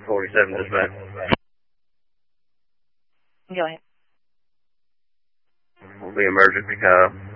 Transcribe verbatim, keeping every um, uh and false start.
forty-seven dispatch. Go ahead. Will be emergency call.